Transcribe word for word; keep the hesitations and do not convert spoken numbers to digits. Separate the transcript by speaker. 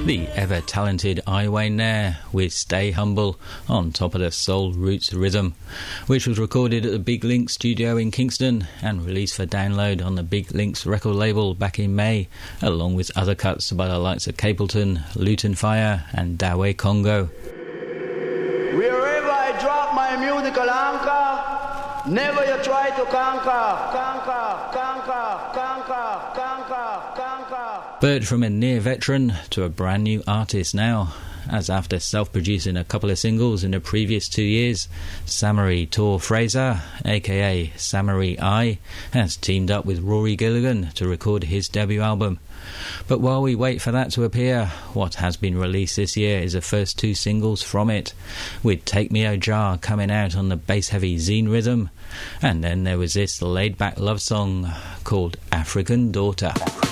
Speaker 1: The ever-talented I Wayne there with Stay Humble on top of the Soul Roots rhythm, which was recorded at the Big Links studio in Kingston and released for download on the Big Links record label back in May, along with other cuts by the likes of Capleton, Luton Fire and Dawe Congo.
Speaker 2: Wherever I drop my musical anchor, never you try to conquer, conquer, conquer, conquer, conquer, conquer.
Speaker 1: But from a near veteran to a brand new artist now, as after self-producing a couple of singles in the previous two years, Samari Tor Fraser, aka Samari I, has teamed up with Rory Gilligan to record his debut album. But while we wait for that to appear, what has been released this year is the first two singles from it, with Take Me O Jar coming out on the bass-heavy Zine rhythm, and then there was this laid-back love song called African Daughter.